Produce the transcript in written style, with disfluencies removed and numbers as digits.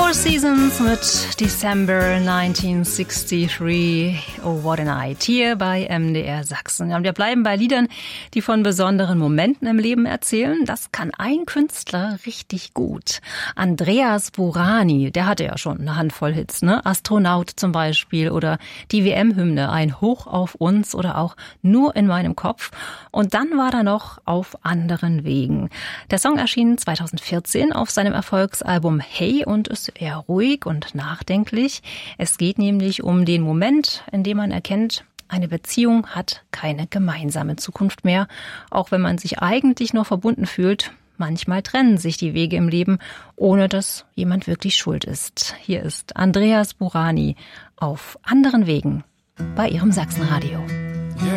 Four Seasons mit December 1963. Oh, what a night. Hier bei MDR Sachsen. Und wir bleiben bei Liedern, die von besonderen Momenten im Leben erzählen. Das kann ein Künstler richtig gut. Andreas Burani, der hatte ja schon eine Handvoll Hits, ne? Astronaut zum Beispiel oder die WM-Hymne, ein Hoch auf uns oder auch Nur in meinem Kopf. Und dann war er noch Auf anderen Wegen. Der Song erschien 2014 auf seinem Erfolgsalbum Hey und ist eher ruhig und nachdenklich. Es geht nämlich um den Moment, in dem man erkennt, eine Beziehung hat keine gemeinsame Zukunft mehr, auch wenn man sich eigentlich noch verbunden fühlt. Manchmal trennen sich die Wege im Leben, ohne dass jemand wirklich schuld ist. Hier ist Andreas Burani auf anderen Wegen bei Ihrem Sachsenradio.